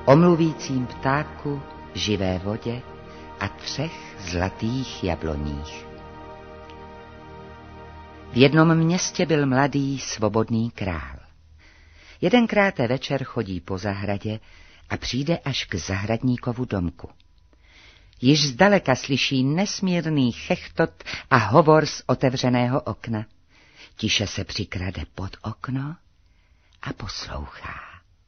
o mluvícím ptáku, živé vodě a 3 zlatých jabloních. V jednom městě byl mladý, svobodný král. Jedenkrát večer chodí po zahradě a přijde až k zahradníkovu domku. Již zdaleka slyší nesmírný chechtot a hovor z otevřeného okna. Tiše se přikrade pod okno a poslouchá.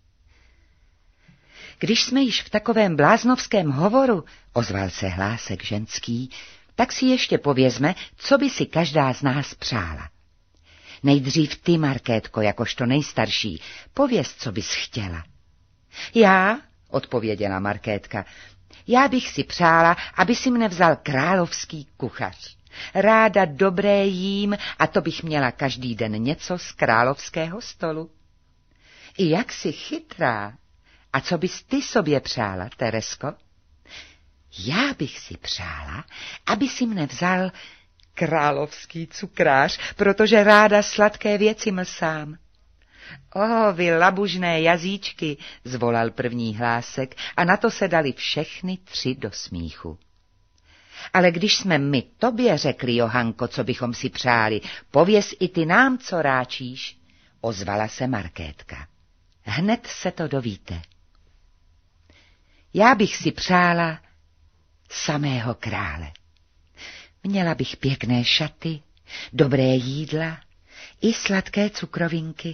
Když jsme již v takovém bláznovském hovoru, ozval se hlásek ženský, tak si ještě povězme, co by si každá z nás přála. Nejdřív ty, Markétko, jakožto nejstarší, pověz, co bys chtěla. Já, odpověděla Markétka, já bych si přála, aby si mne vzal královský kuchař. Ráda dobré jím a to bych měla každý den něco z královského stolu. I jak jsi chytrá. A co bys ty sobě přála, Teresko? Já bych si přála, aby si mne vzal královský cukrář, protože ráda sladké věci mlsám. O, vy labužné jazyčky, zvolal první hlásek a na to se dali všechny 3 do smíchu. Ale když jsme my tobě řekli, Johanko, co bychom si přáli, pověz i ty nám, co ráčíš, ozvala se Markétka. Hned se to dovíte. Já bych si přála samého krále. Měla bych pěkné šaty, dobré jídla i sladké cukrovinky.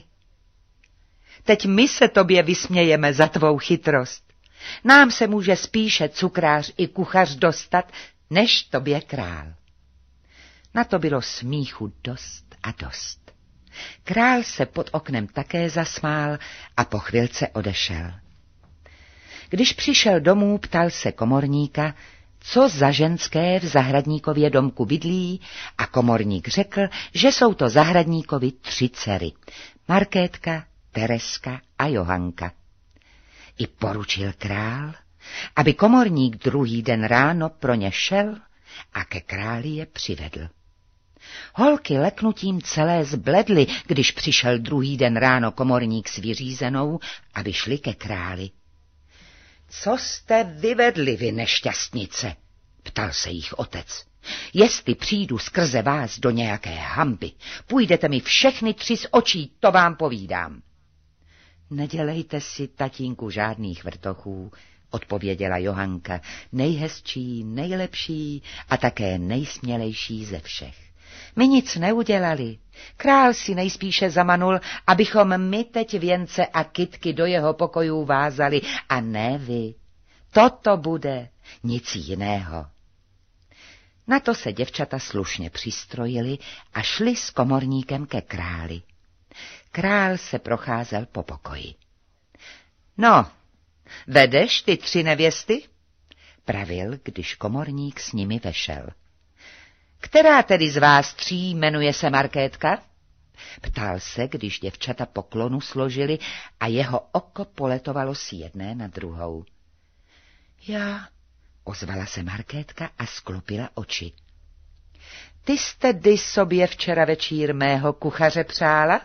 Teď my se tobě vysmějeme za tvou chytrost. Nám se může spíše cukrář i kuchař dostat, než tobě král. Na to bylo smíchu dost a dost. Král se pod oknem také zasmál a po chvilce odešel. Když přišel domů, ptal se komorníka, co za ženské v zahradníkově domku bydlí, a komorník řekl, že jsou to zahradníkovi 3 dcery, Markétka, Tereska a Johanka. I poručil král, aby komorník druhý den ráno pro ně šel a ke králi je přivedl. Holky leknutím celé zbledly, když přišel druhý den ráno komorník s vyřízenou a vyšli ke králi. Co jste vyvedli, vy nešťastnice? Ptal se jich otec. Jestli přijdu skrze vás do nějaké hanby, půjdete mi všechny 3 z očí, to vám povídám. Nedělejte si, tatínku, žádných vrtochů, odpověděla Johanka, nejhezčí, nejlepší a také nejsmělejší ze všech. My nic neudělali. Král si nejspíše zamanul, abychom my teď věnce a kytky do jeho pokojů vázali, a ne vy. Toto bude, nic jiného. Na to se děvčata slušně přistrojili a šli s komorníkem ke králi. Král se procházel po pokoji. No, vedeš ty 3 nevěsty? Pravil, když komorník s nimi vešel. Která tedy z vás 3 jmenuje se Markétka? Ptal se, když děvčata poklonu složili a jeho oko poletovalo z jedné na druhou. Já, ozvala se Markétka a sklopila oči. Ty jste dy sobě včera večír mého kuchaře přála?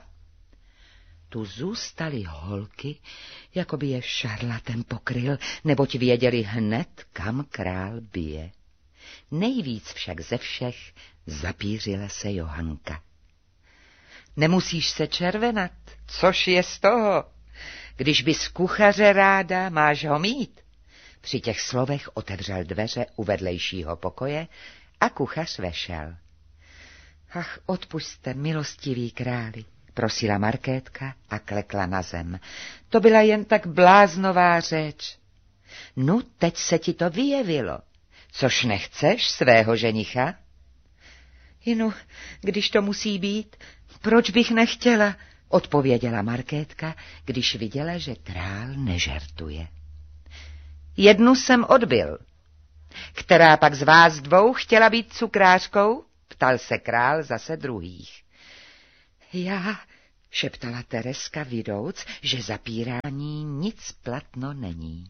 Tu zůstaly holky, jako by je šarlatem pokryl, neboť věděli hned, kam král bije. Nejvíc však ze všech zapířila se Johanka. Nemusíš se červenat, což je z toho? Když bys kuchaře ráda, máš ho mít. Při těch slovech otevřel dveře u vedlejšího pokoje a kuchař vešel. Ach, odpusťte, milostivý králi, prosila Markétka a klekla na zem. To byla jen tak bláznová řeč. No, teď se ti to vyjevilo. Což nechceš svého ženicha? Jinu, když to musí být, proč bych nechtěla, odpověděla Markétka, když viděla, že král nežertuje. Jednu jsem odbyl. Která pak z vás 2 chtěla být cukrářkou? Ptal se král zase druhých. Já, šeptala Tereska, vidouc, že zapírání nic platno není.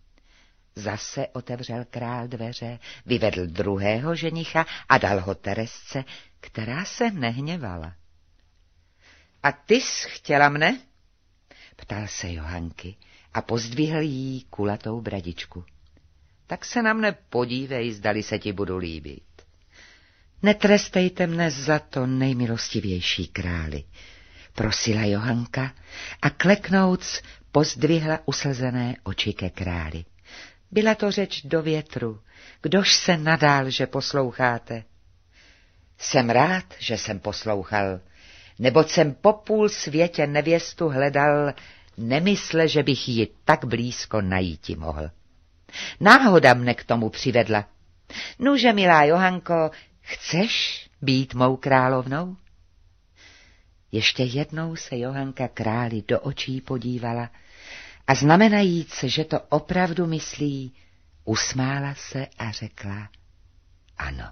Zase otevřel král dveře, vyvedl druhého ženicha a dal ho Teresce, která se nehněvala. A ty jsi chtěla mne? ptal se Johanky a pozdvihl jí kulatou bradičku. Tak se na mne podívej, zdali se ti budu líbit. Netrestejte mne za to, nejmilostivější králi, prosila Johanka a kleknouc pozdvihla uslzené oči ke králi. Byla to řeč do větru, kdož se nadál, že posloucháte? Jsem rád, že jsem poslouchal, neboť jsem po půl světě nevěstu hledal, nemysle, že bych ji tak blízko najíti mohl. Náhoda mne k tomu přivedla. Nuže, milá Johanko, chceš být mou královnou? Ještě jednou se Johanka králi do očí podívala a znamenajíc, že to opravdu myslí, usmála se a řekla ano.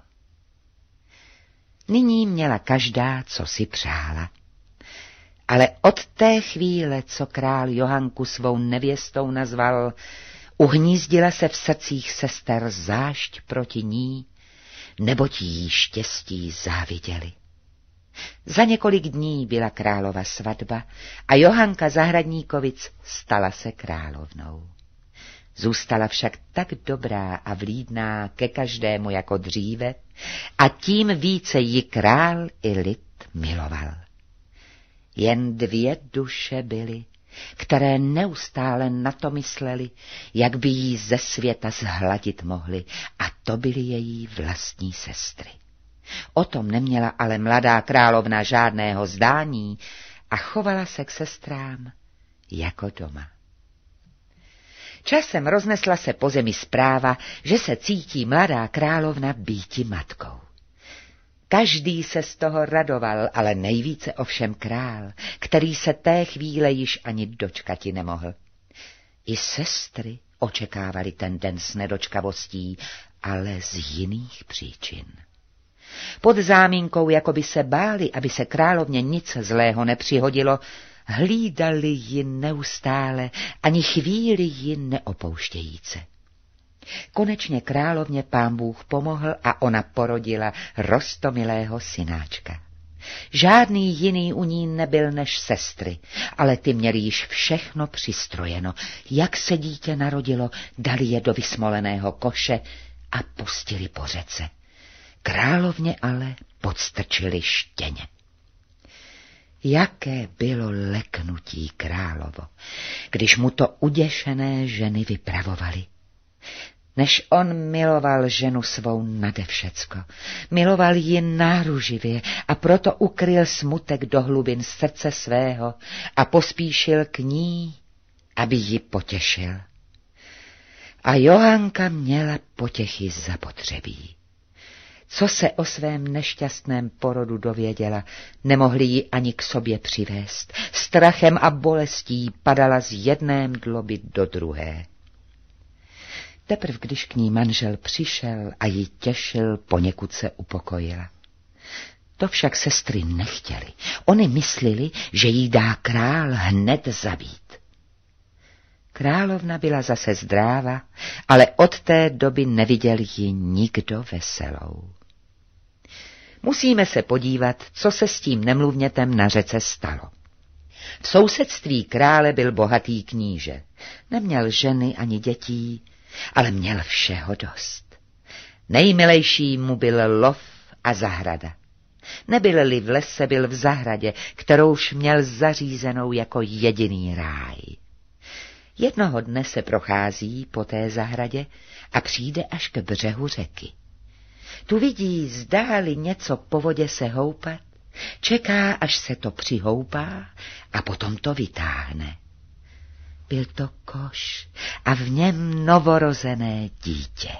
Nyní měla každá, co si přála. Ale od té chvíle, co král Johanku svou nevěstou nazval, uhnízdila se v srdcích sester zášť proti ní, neboť jí štěstí záviděli. Za několik dní byla králova svatba a Johanka Zahradníkovic stala se královnou. Zůstala však tak dobrá a vlídná ke každému jako dříve a tím více ji král i lid miloval. Jen dvě duše byly, které neustále na to mysleli, jak by jí ze světa zhladit mohly, a to byly její vlastní sestry. O tom neměla ale mladá královna žádného zdání a chovala se k sestrám jako doma. Časem roznesla se po zemi zpráva, že se cítí mladá královna býti matkou. Každý se z toho radoval, ale nejvíce ovšem král, který se té chvíle již ani dočkati nemohl. I sestry očekávali ten den s nedočkavostí, ale z jiných příčin. Pod záminkou, jako by se báli, aby se královně nic zlého nepřihodilo, hlídali ji neustále, ani chvíli ji neopouštějíce. Konečně královně pán Bůh pomohl a ona porodila roztomilého synáčka. Žádný jiný u ní nebyl než sestry, ale ty měly již všechno přistrojeno. Jak se dítě narodilo, dali je do vysmoleného koše a pustili po řece. Královně ale podstrčili štěně. Jaké bylo leknutí královo, když mu to uděšené ženy vypravovali. Než on miloval ženu svou nade všecko, miloval ji náruživě a proto ukryl smutek do hlubin srdce svého a pospíšil k ní, aby ji potěšil. A Johanka měla potěchy zapotřebí. Co se o svém nešťastném porodu dověděla, nemohli ji ani k sobě přivést. Strachem a bolestí padala z jedné mdloby do druhé. Teprv když k ní manžel přišel a ji těšil, poněkud se upokojila. To však sestry nechtěly. Oni myslili, že jí dá král hned zabít. Královna byla zase zdráva, ale od té doby neviděl ji nikdo veselou. Musíme se podívat, co se s tím nemluvnětem na řece stalo. V sousedství krále byl bohatý kníže. Neměl ženy ani dětí, ale měl všeho dost. Nejmilejší mu byl lov a zahrada. Nebyl-li v lese, byl v zahradě, kterouž měl zařízenou jako jediný ráj. Jednoho dne se prochází po té zahradě a přijde až k břehu řeky. Tu vidí zdáli něco po vodě se houpat, čeká, až se to přihoupá a potom to vytáhne. Byl to koš a v něm novorozené dítě.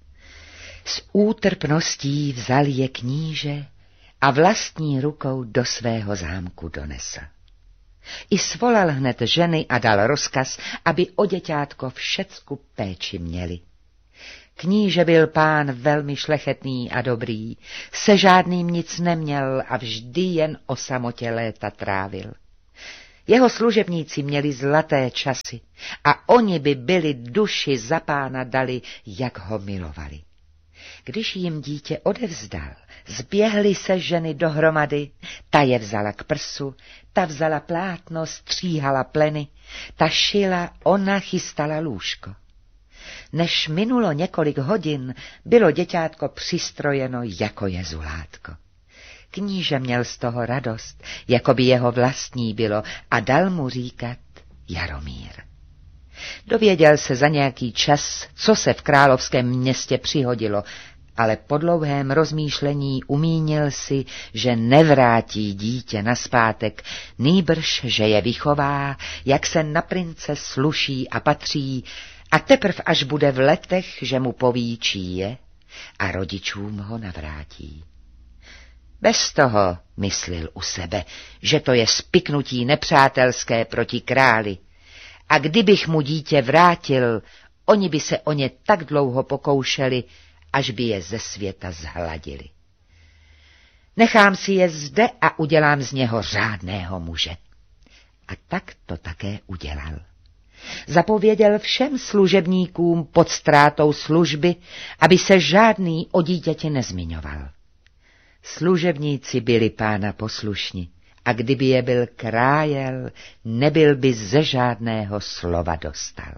S útrpností vzal je kníže a vlastní rukou do svého zámku donesl. I svolal hned ženy a dal rozkaz, aby o děťátko všecku péči měli. Kníže byl pán velmi šlechetný a dobrý, se žádným nic neměl a vždy jen o samotě léta trávil. Jeho služebníci měli zlaté časy a oni by byli duši za pána dali, jak ho milovali. Když jim dítě odevzdal, Zběhly se ženy dohromady, ta je vzala k prsu, ta vzala plátno, stříhala pleny, ta šila, ona chystala lůžko. Než minulo několik hodin, bylo děťátko přistrojeno jako jezulátko. Kníže měl z toho radost, jako by jeho vlastní bylo, a dal mu říkat Jaromír. Dověděl se za nějaký čas, co se v královském městě přihodilo, ale po dlouhém rozmýšlení umínil si, že nevrátí dítě nazpátek, nýbrž, že je vychová, jak se na prince sluší a patří, a teprv až bude v letech, že mu poví, čí je, a rodičům ho navrátí. Bez toho myslil u sebe, že to je spiknutí nepřátelské proti králi, a kdybych mu dítě vrátil, oni by se o ně tak dlouho pokoušeli, až by je ze světa zhladili. Nechám si je zde a udělám z něho řádného muže. A tak to také udělal. Zapověděl všem služebníkům pod ztrátou služby, aby se žádný o dítěti nezmiňoval. Služebníci byli pána poslušni, a kdyby je byl krájel, nebyl by ze žádného slova dostal.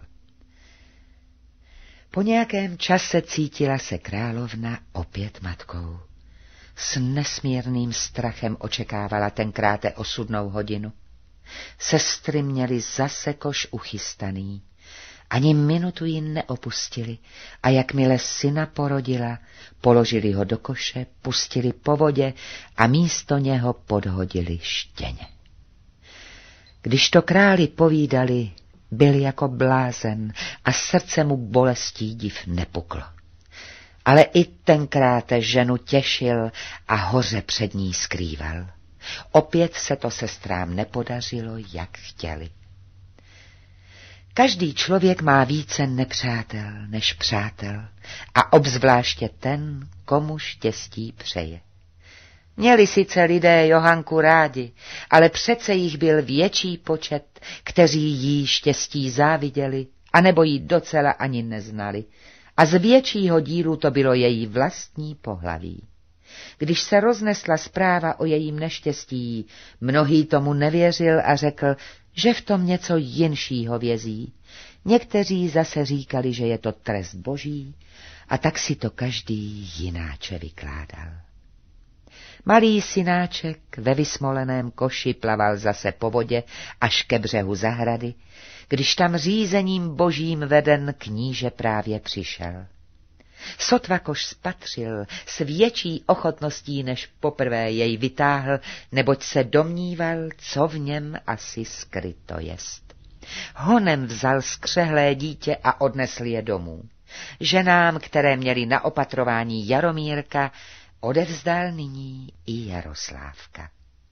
Po nějakém čase cítila se královna opět matkou. S nesmírným strachem očekávala tenkráte osudnou hodinu. Sestry měly zase koš uchystaný. Ani minutu ji neopustili, a jakmile syna porodila, položili ho do koše, pustili po vodě a místo něho podhodili štěně. Když to králi povídali, byl jako blázen a srdce mu bolestí div nepuklo. Ale i tenkrát ženu těšil a hoře před ní skrýval. Opět se to sestrám nepodařilo, jak chtěli. Každý člověk má více nepřátel než přátel, a obzvláště ten, komu štěstí přeje. Měli sice lidé Johanku rádi, ale přece jich byl větší počet, kteří jí štěstí záviděli, anebo jí docela ani neznali, a z většího dílu to bylo její vlastní pohlaví. Když se roznesla zpráva o jejím neštěstí, mnohý tomu nevěřil a řekl, že v tom něco jinšího vězí. Někteří zase říkali, že je to trest boží, a tak si to každý jináče vykládal. Malý synáček ve vysmoleném koši plaval zase po vodě až ke břehu zahrady, když tam řízením božím veden kníže právě přišel. Sotva koš spatřil, s větší ochotností než poprvé jej vytáhl, neboť se domníval, co v něm asi skryto jest. Honem vzal skřehlé dítě a odnesl je domů. Ženám, které měly na opatrování Jaromírka, odevzdal nyní i Jaroslávka.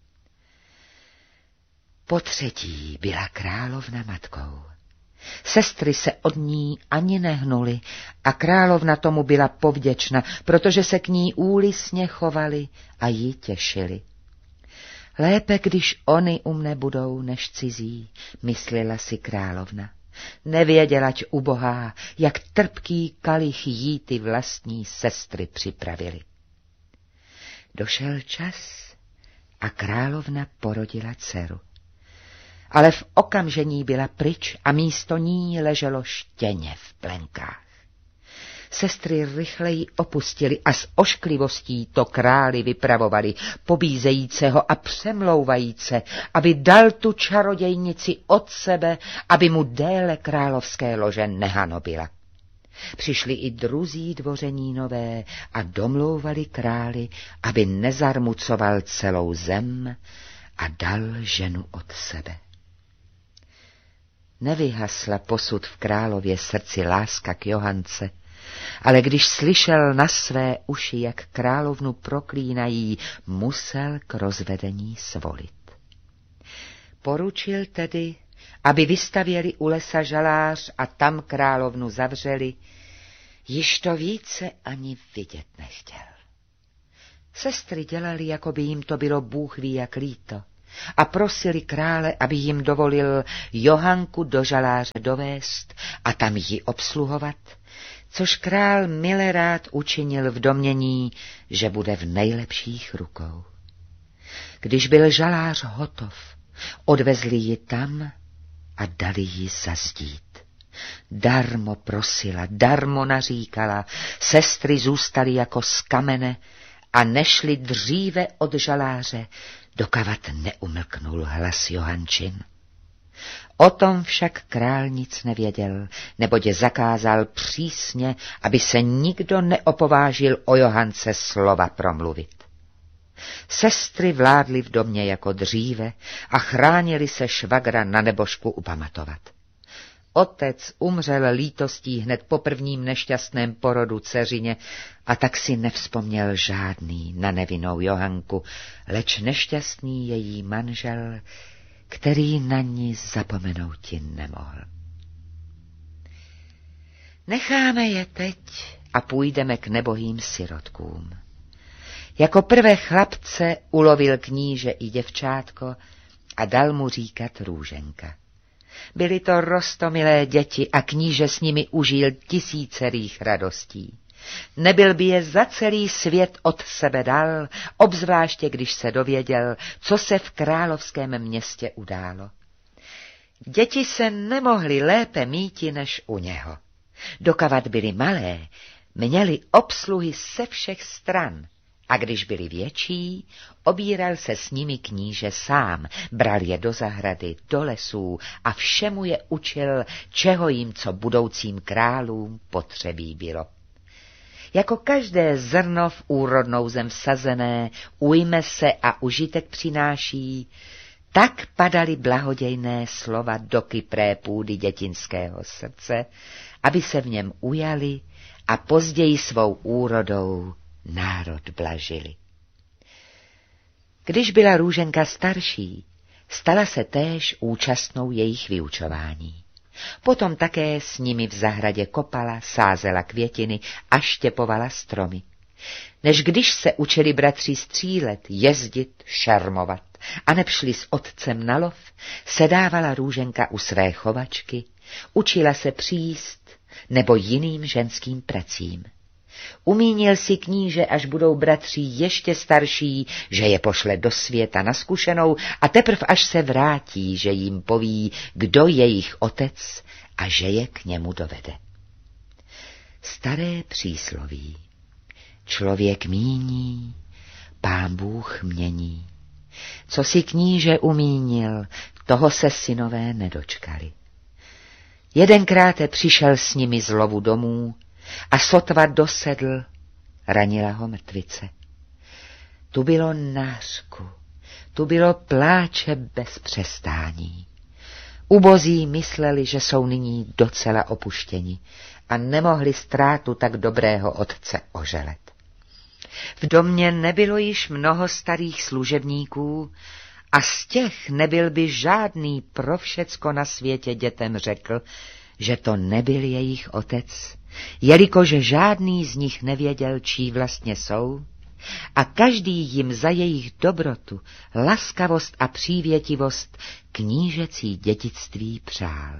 Potřetí byla královna matkou. Sestry se od ní ani nehnuly a královna tomu byla povděčna, protože se k ní úlisně chovali a ji těšili. Lépe, když oni u mne budou než cizí, myslela si královna. Nevědělať ubohá, jak trpký kalich jí ty vlastní sestry připravili. Došel čas a královna porodila dceru. Ale v okamžení byla pryč a místo ní leželo štěně v plenkách. Sestry rychleji opustili a s ošklivostí to králi vypravovali, pobízejíce ho a přemlouvajíce, aby dal tu čarodějnici od sebe, aby mu déle královské lože nehanobila. Přišli i druzí dvořenínové a domlouvali králi, aby nezarmucoval celou zem, a dal ženu od sebe. Nevyhasla posud v králově srdci láska k Johance, ale když slyšel na své uši, jak královnu proklínají, musel k rozvedení svolit. Poručil tedy, aby vystavěli u lesa žalář a tam královnu zavřeli, již to více ani vidět nechtěl. Sestry dělali, jako by jim to bylo Bůh ví jak líto, a prosili krále, aby jim dovolil Johanku do žaláře dovést a tam ji obsluhovat, což král mile rád učinil v domnění, že bude v nejlepších rukou. Když byl žalář hotov, odvezli ji tam a dali ji zazdít. Darmo prosila, darmo naříkala, sestry zůstaly jako z kamene a nešly dříve od žaláře, dokavat neumlknul hlas Johančin. O tom však král nic nevěděl, neboť zakázal přísně, aby se nikdo neopovážil o Johance slova promluvit. Sestry vládly v domě jako dříve a chránili se švagra na nebožku upamatovat. Otec umřel lítostí hned po prvním nešťastném porodu dceřině a tak si nevzpomněl žádný na nevinnou Johanku, leč nešťastný její manžel, který na ní zapomenouti nemohl. Necháme je teď a půjdeme k nebohým sirotkům. Jako prvé chlapce ulovil kníže i děvčátko a dal mu říkat Růženka. Byly to roztomilé děti a kníže s nimi užil tisícerých radostí. Nebyl by je za celý svět od sebe dal, obzvláště když se dověděl, co se v královském městě událo. Děti se nemohly lépe míti než u něho. Dokavat byly malé, měli obsluhy se všech stran, a když byli větší, obíral se s nimi kníže sám, bral je do zahrady, do lesů a všemu je učil, čeho jim co budoucím králům potřebí bylo. Jako každé zrno v úrodnou zem vsazené, ujme se a užitek přináší, tak padaly blahodějné slova do kypré půdy dětinského srdce, aby se v něm ujali a později svou úrodou národ blažili. Když byla Růženka starší, stala se též účastnou jejich vyučování. Potom také s nimi v zahradě kopala, sázela květiny a štěpovala stromy. Než když se učili bratři střílet, jezdit, šermovat a nepšli s otcem na lov, sedávala Růženka u své chovačky, učila se příst nebo jiným ženským pracím. Umínil si kníže, až budou bratři ještě starší, že je pošle do světa na zkušenou a teprv až se vrátí, že jim poví, kdo je jejich otec a že je k němu dovede. Staré přísloví. Člověk míní, Pán Bůh mění. Co si kníže umínil, toho se synové nedočkali. Jedenkrát přišel s nimi z lovu domů a sotva dosedl, ranila ho mrtvice. Tu bylo nářku, tu bylo pláče bez přestání. Ubozí mysleli, že jsou nyní docela opuštěni a nemohli ztrátu tak dobrého otce oželet. V domě nebylo již mnoho starých služebníků a z těch nebyl by žádný pro všecko na světě dětem řekl, že to nebyl jejich otec, jelikož žádný z nich nevěděl, čí vlastně jsou, a každý jim za jejich dobrotu, laskavost a přívětivost knížecí dědictví přál.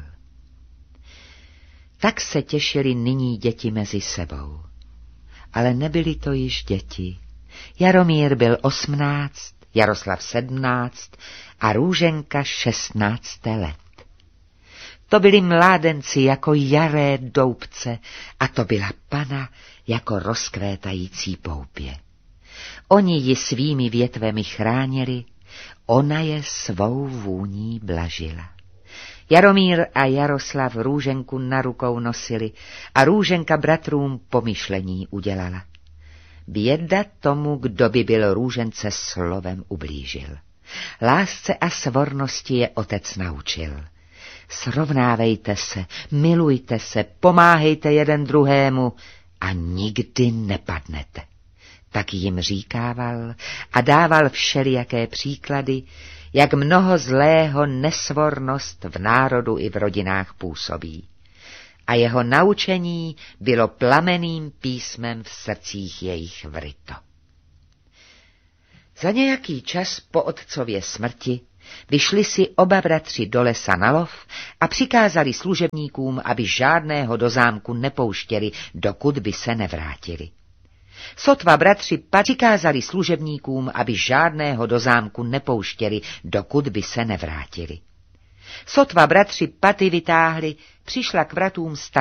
Tak se těšili nyní děti mezi sebou. Ale nebyly to již děti. Jaromír byl 18, Jaroslav 17 a Růženka 16 let. To byli mládenci jako jaré doubce a to byla pana jako rozkvétající poupě. Oni ji svými větvemi chránili, ona je svou vůní blažila. Jaromír a Jaroslav Růženku na rukou nosili a Růženka bratrům pomyšlení udělala. Běda tomu, kdo by byl Růžence slovem ublížil. Lásce a svornosti je otec naučil. Srovnávejte se, milujte se, pomáhejte jeden druhému a nikdy nepadnete. Tak jim říkával a dával všelijaké příklady, jak mnoho zlého nesvornost v národu i v rodinách působí. A jeho naučení bylo plamenným písmem v srdcích jejich vryto. Za nějaký čas po otcově smrti Vyšli si oba bratři do lesa na lov a přikázali služebníkům, aby žádného do zámku nepouštěli, dokud by se nevrátili. Sotva bratři přikázali služebníkům, aby žádného do zámku nepouštěli, dokud by se nevrátili. Sotva bratři paty vytáhli, přišla k vratům